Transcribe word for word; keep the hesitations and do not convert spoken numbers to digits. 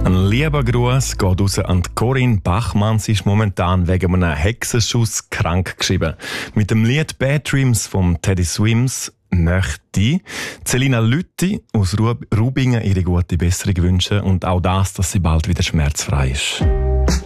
Ein lieber Gruß geht raus an Corinne Bachmann. Sie ist momentan wegen einem Hexenschuss krankgeschrieben. Mit dem Lied «Bad Dreams» von Teddy Swims möchte Celina Lütti aus Rubingen ihre gute Besserung wünschen und auch das, dass sie bald wieder schmerzfrei ist.